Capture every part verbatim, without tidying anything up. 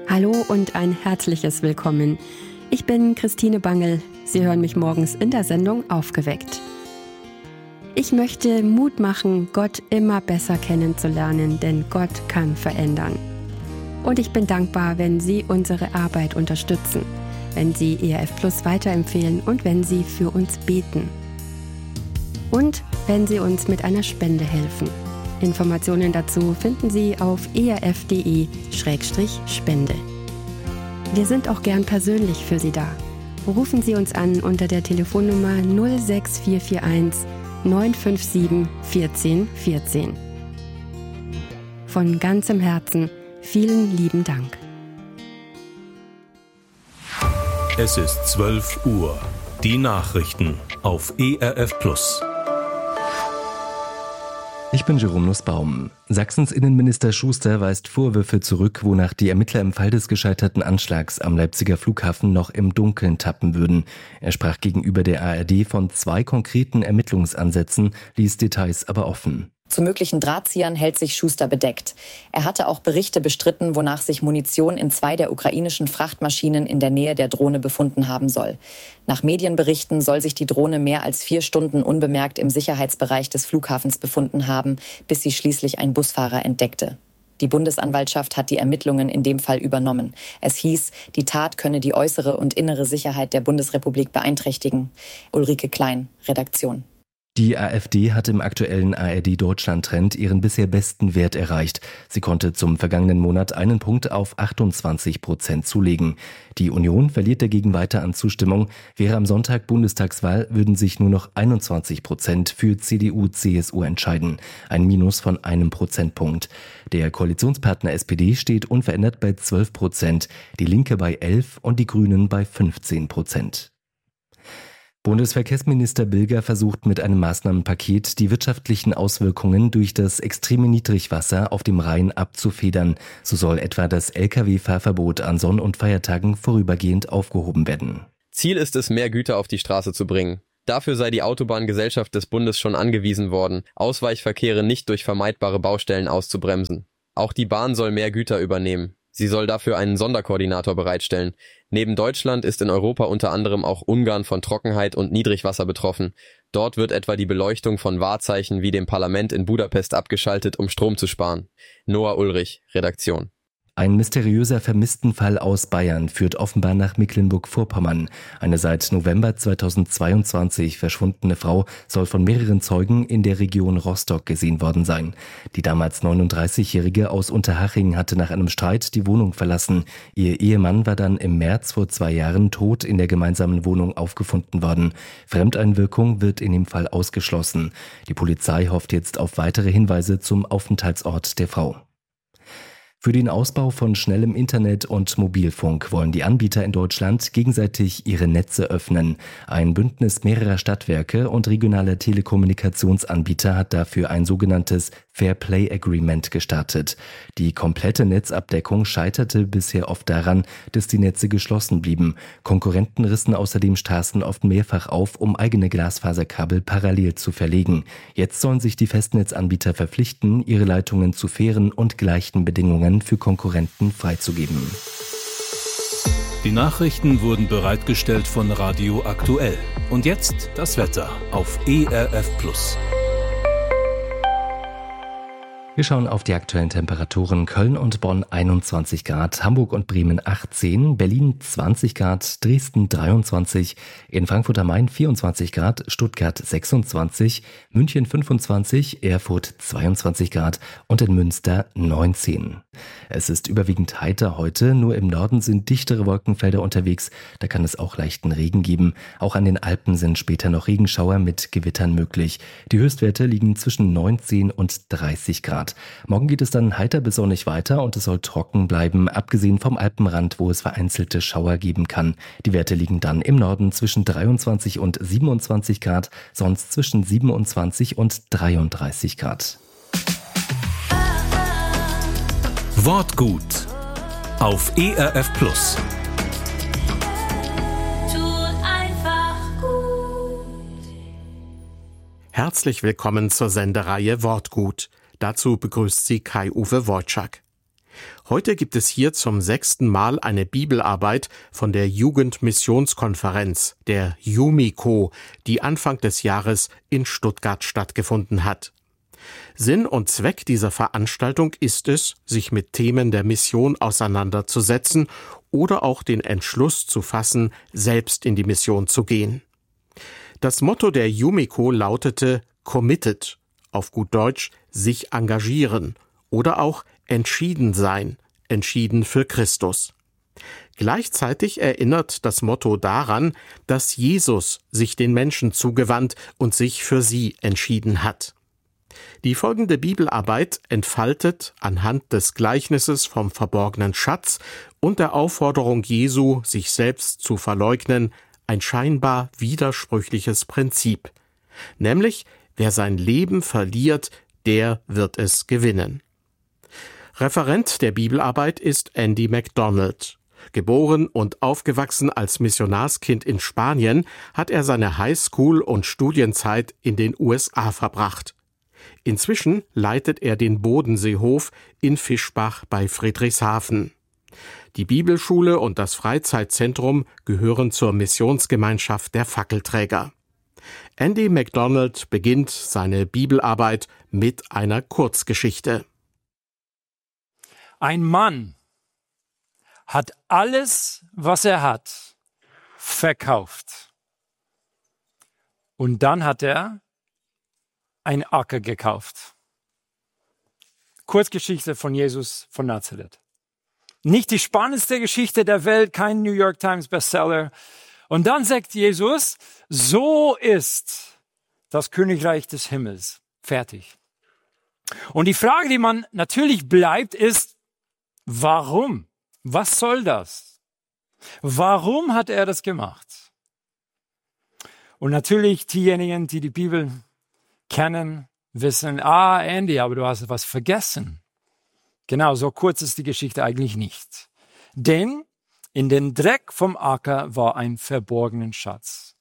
Hallo und ein herzliches Willkommen. Ich bin Christine Bangel. Sie hören mich morgens in der Sendung Aufgeweckt. Ich möchte Mut machen, Gott immer besser kennenzulernen, denn Gott kann verändern. Und ich bin dankbar, wenn Sie unsere Arbeit unterstützen, wenn Sie E R F Plus weiterempfehlen und wenn Sie für uns beten. Und wenn Sie uns mit einer Spende helfen. Informationen dazu finden Sie auf erf.de Schrägstrich Spende. Wir sind auch gern persönlich für Sie da. Rufen Sie uns an unter der Telefonnummer null sechs vier vier eins neun fünf sieben eins vier eins vier. Von ganzem Herzen vielen lieben Dank. Es ist zwölf Uhr. Die Nachrichten auf E R F Plus. Ich bin Jerome Nussbaum. Sachsens Innenminister Schuster weist Vorwürfe zurück, wonach die Ermittler im Fall des gescheiterten Anschlags am Leipziger Flughafen noch im Dunkeln tappen würden. Er sprach gegenüber der A R D von zwei konkreten Ermittlungsansätzen, ließ Details aber offen. Zu möglichen Drahtziehern hält sich Schuster bedeckt. Er hatte auch Berichte bestritten, wonach sich Munition in zwei der ukrainischen Frachtmaschinen in der Nähe der Drohne befunden haben soll. Nach Medienberichten soll sich die Drohne mehr als vier Stunden unbemerkt im Sicherheitsbereich des Flughafens befunden haben, bis sie schließlich ein Busfahrer entdeckte. Die Bundesanwaltschaft hat die Ermittlungen in dem Fall übernommen. Es hieß, die Tat könne die äußere und innere Sicherheit der Bundesrepublik beeinträchtigen. Ulrike Klein, Redaktion. Die AfD hat im aktuellen A R D-Deutschland-Trend ihren bisher besten Wert erreicht. Sie konnte zum vergangenen Monat einen Punkt auf achtundzwanzig Prozent zulegen. Die Union verliert dagegen weiter an Zustimmung. Wäre am Sonntag Bundestagswahl, würden sich nur noch einundzwanzig Prozent für C D U C S U entscheiden. Ein Minus von einem Prozentpunkt. Der Koalitionspartner S P D steht unverändert bei zwölf Prozent, die Linke bei elf und die Grünen bei fünfzehn Prozent. Bundesverkehrsminister Bilger versucht mit einem Maßnahmenpaket die wirtschaftlichen Auswirkungen durch das extreme Niedrigwasser auf dem Rhein abzufedern. So soll etwa das L K W-Fahrverbot an Sonn- und Feiertagen vorübergehend aufgehoben werden. Ziel ist es, mehr Güter auf die Straße zu bringen. Dafür sei die Autobahngesellschaft des Bundes schon angewiesen worden, Ausweichverkehre nicht durch vermeidbare Baustellen auszubremsen. Auch die Bahn soll mehr Güter übernehmen. Sie soll dafür einen Sonderkoordinator bereitstellen. Neben Deutschland ist in Europa unter anderem auch Ungarn von Trockenheit und Niedrigwasser betroffen. Dort wird etwa die Beleuchtung von Wahrzeichen wie dem Parlament in Budapest abgeschaltet, um Strom zu sparen. Noah Ulrich, Redaktion. Ein mysteriöser Vermisstenfall aus Bayern führt offenbar nach Mecklenburg-Vorpommern. Eine seit November zweitausendzweiundzwanzig verschwundene Frau soll von mehreren Zeugen in der Region Rostock gesehen worden sein. Die damals neununddreißigjährige aus Unterhaching hatte nach einem Streit die Wohnung verlassen. Ihr Ehemann war dann im März vor zwei Jahren tot in der gemeinsamen Wohnung aufgefunden worden. Fremdeinwirkung wird in dem Fall ausgeschlossen. Die Polizei hofft jetzt auf weitere Hinweise zum Aufenthaltsort der Frau. Für den Ausbau von schnellem Internet und Mobilfunk wollen die Anbieter in Deutschland gegenseitig ihre Netze öffnen. Ein Bündnis mehrerer Stadtwerke und regionaler Telekommunikationsanbieter hat dafür ein sogenanntes Fair Play Agreement gestartet. Die komplette Netzabdeckung scheiterte bisher oft daran, dass die Netze geschlossen blieben. Konkurrenten rissen außerdem Straßen oft mehrfach auf, um eigene Glasfaserkabel parallel zu verlegen. Jetzt sollen sich die Festnetzanbieter verpflichten, ihre Leitungen zu fairen und gleichen Bedingungen für Konkurrenten freizugeben. Die Nachrichten wurden bereitgestellt von Radio Aktuell. Und jetzt das Wetter auf E R F Plus. Wir schauen auf die aktuellen Temperaturen. Köln und Bonn einundzwanzig Grad, Hamburg und Bremen achtzehn, Berlin zwanzig Grad, Dresden dreiundzwanzig, in Frankfurt am Main vierundzwanzig Grad, Stuttgart sechsundzwanzig, München fünfundzwanzig, Erfurt zweiundzwanzig Grad und in Münster neunzehn. Es ist überwiegend heiter heute, nur im Norden sind dichtere Wolkenfelder unterwegs, da kann es auch leichten Regen geben. Auch an den Alpen sind später noch Regenschauer mit Gewittern möglich. Die Höchstwerte liegen zwischen neunzehn und dreißig Grad. Morgen geht es dann heiter bis sonnig weiter und es soll trocken bleiben, abgesehen vom Alpenrand, wo es vereinzelte Schauer geben kann. Die Werte liegen dann im Norden zwischen dreiundzwanzig und siebenundzwanzig Grad, sonst zwischen siebenundzwanzig und dreiunddreißig Grad. Wortgut auf E R F Plus. Herzlich willkommen zur Sendereihe Wortgut. Dazu begrüßt sie Kai-Uwe Wojczak. Heute gibt es hier zum sechsten Mal eine Bibelarbeit von der Jugendmissionskonferenz, der Jumiko, die Anfang des Jahres in Stuttgart stattgefunden hat. Sinn und Zweck dieser Veranstaltung ist es, sich mit Themen der Mission auseinanderzusetzen oder auch den Entschluss zu fassen, selbst in die Mission zu gehen. Das Motto der Jumiko lautete Committed, auf gut Deutsch sich engagieren oder auch entschieden sein, entschieden für Christus. Gleichzeitig erinnert das Motto daran, dass Jesus sich den Menschen zugewandt und sich für sie entschieden hat. Die folgende Bibelarbeit entfaltet anhand des Gleichnisses vom verborgenen Schatz und der Aufforderung Jesu, sich selbst zu verleugnen, ein scheinbar widersprüchliches Prinzip. Nämlich, wer sein Leben verliert, der wird es gewinnen. Referent der Bibelarbeit ist Andy MacDonald. Geboren und aufgewachsen als Missionarskind in Spanien, hat er seine Highschool- und Studienzeit in den U S A verbracht. Inzwischen leitet er den Bodenseehof in Fischbach bei Friedrichshafen. Die Bibelschule und das Freizeitzentrum gehören zur Missionsgemeinschaft der Fackelträger. Andy MacDonald beginnt seine Bibelarbeit mit einer Kurzgeschichte. Ein Mann hat alles, was er hat, verkauft. Und dann hat er einen Acker gekauft. Kurzgeschichte von Jesus von Nazareth. Nicht die spannendste Geschichte der Welt, kein New York Times Bestseller. Und dann sagt Jesus, so ist das Königreich des Himmels. Fertig. Und die Frage, die man natürlich bleibt, ist, warum? Was soll das? Warum hat er das gemacht? Und natürlich diejenigen, die die Bibel kennen, wissen, ah, Andy, aber du hast was vergessen. Genau, so kurz ist die Geschichte eigentlich nicht. Denn in den Dreck vom Acker war ein verborgener Schatz.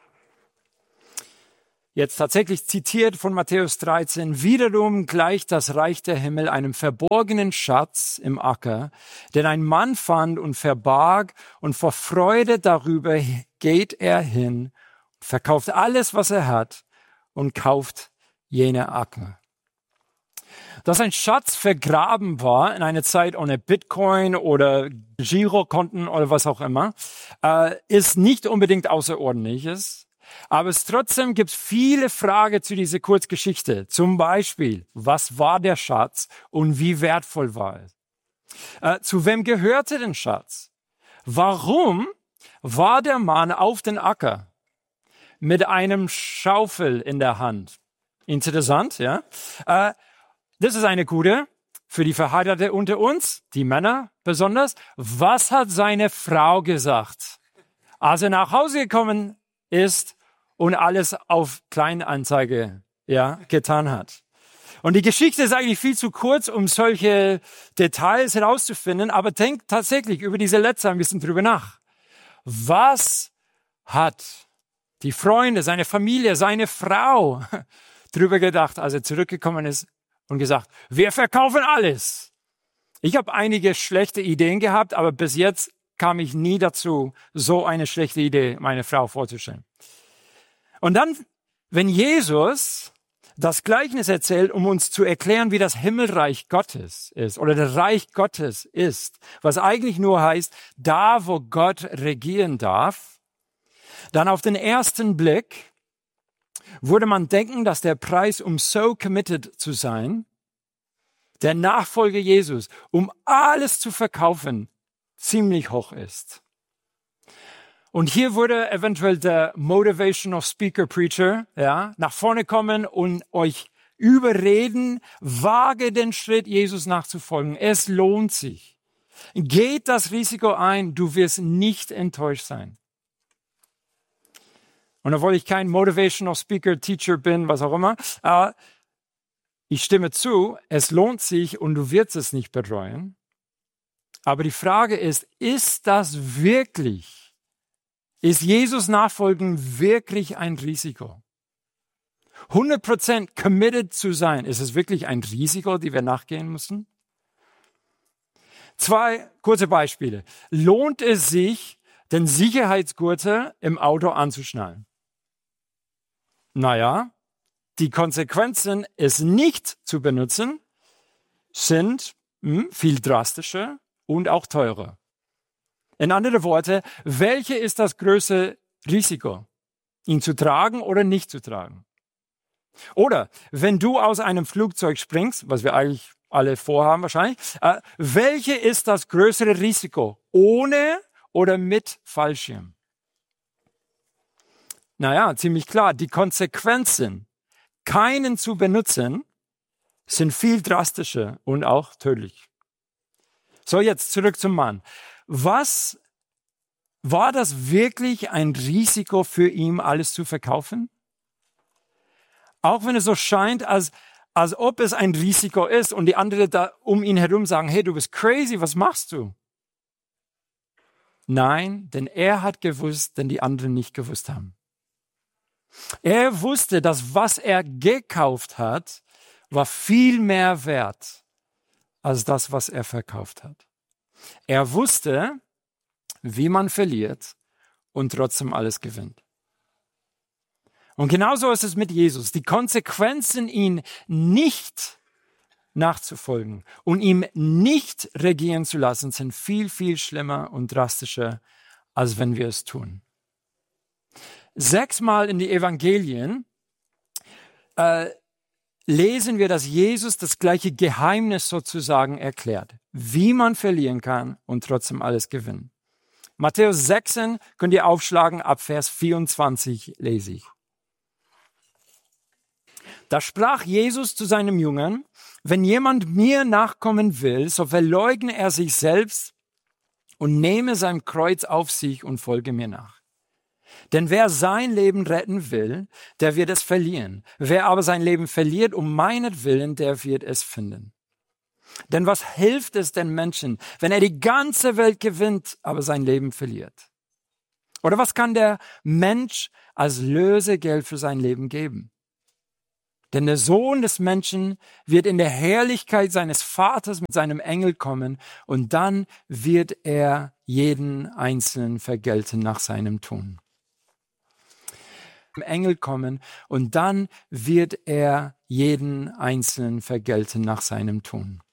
Jetzt tatsächlich zitiert von Matthäus dreizehn, wiederum gleicht das Reich der Himmel einem verborgenen Schatz im Acker, den ein Mann fand und verbarg, und vor Freude darüber geht er hin, verkauft alles, was er hat, und kauft jene Acker. Dass ein Schatz vergraben war in einer Zeit ohne Bitcoin oder Girokonten oder was auch immer, äh, ist nicht unbedingt Außerordentliches. Aber es trotzdem gibt viele Fragen zu dieser Kurzgeschichte. Zum Beispiel, was war der Schatz und wie wertvoll war es? Äh, zu wem gehörte der Schatz? Warum war der Mann auf den Acker mit einem Schaufel in der Hand? Interessant, ja? Äh, das ist eine gute für die Verheirateten unter uns, die Männer besonders. Was hat seine Frau gesagt, als er nach Hause gekommen ist und alles auf Kleinanzeige, ja, getan hat? Und die Geschichte ist eigentlich viel zu kurz, um solche Details herauszufinden, aber denkt tatsächlich über diese letzte ein bisschen drüber nach. Was hat die Freunde, seine Familie, seine Frau drüber gedacht, als er zurückgekommen ist und gesagt, wir verkaufen alles? Ich habe einige schlechte Ideen gehabt, aber bis jetzt kam ich nie dazu, so eine schlechte Idee meiner Frau vorzustellen. Und dann, wenn Jesus das Gleichnis erzählt, um uns zu erklären, wie das Himmelreich Gottes ist oder das Reich Gottes ist, was eigentlich nur heißt, da wo Gott regieren darf, dann auf den ersten Blick würde man denken, dass der Preis, um so committed zu sein, der Nachfolger Jesus, um alles zu verkaufen, ziemlich hoch ist. Und hier würde eventuell der Motivational Speaker Preacher, ja, nach vorne kommen und euch überreden, wage den Schritt, Jesus nachzufolgen. Es lohnt sich. Geht das Risiko ein, du wirst nicht enttäuscht sein. Und obwohl ich kein Motivational Speaker, Teacher bin, was auch immer, äh, ich stimme zu, es lohnt sich und du wirst es nicht bereuen. Aber die Frage ist, ist das wirklich, ist Jesus nachfolgen wirklich ein Risiko? hundert Prozent committed zu sein, ist es wirklich ein Risiko, die wir nachgehen müssen? Zwei kurze Beispiele. Lohnt es sich, den Sicherheitsgürtel im Auto anzuschnallen? Naja, die Konsequenzen, es nicht zu benutzen, sind hm, viel drastischer und auch teurer. In anderen Worten, welche ist das größte Risiko? Ihn zu tragen oder nicht zu tragen? Oder wenn du aus einem Flugzeug springst, was wir eigentlich alle vorhaben wahrscheinlich, äh, welche ist das größere Risiko? Ohne oder mit Fallschirm? Naja, ziemlich klar, die Konsequenzen, keinen zu benutzen, sind viel drastischer und auch tödlich. So, jetzt zurück zum Mann. Was war das wirklich ein Risiko für ihn, alles zu verkaufen? Auch wenn es so scheint, als, als ob es ein Risiko ist und die anderen da um ihn herum sagen, hey, du bist crazy, was machst du? Nein, denn er hat gewusst, denn die anderen nicht gewusst haben. Er wusste, dass was er gekauft hat, war viel mehr wert als das, was er verkauft hat. Er wusste, wie man verliert und trotzdem alles gewinnt. Und genauso ist es mit Jesus. Die Konsequenzen, ihn nicht nachzufolgen und ihm nicht regieren zu lassen, sind viel, viel schlimmer und drastischer, als wenn wir es tun. Sechsmal in die Evangelien äh, lesen wir, dass Jesus das gleiche Geheimnis sozusagen erklärt, wie man verlieren kann und trotzdem alles gewinnen. Matthäus sechzehn könnt ihr aufschlagen, ab Vers vierundzwanzig lese ich. Da sprach Jesus zu seinem Jüngern, wenn jemand mir nachkommen will, so verleugne er sich selbst und nehme sein Kreuz auf sich und folge mir nach. Denn wer sein Leben retten will, der wird es verlieren. Wer aber sein Leben verliert um meinetwillen, der wird es finden. Denn was hilft es den Menschen, wenn er die ganze Welt gewinnt, aber sein Leben verliert? Oder was kann der Mensch als Lösegeld für sein Leben geben? Denn der Sohn des Menschen wird in der Herrlichkeit seines Vaters mit seinem Engel kommen und dann wird er jeden Einzelnen vergelten nach seinem Tun. Engel kommen und dann wird er jeden Einzelnen vergelten nach seinem Tun.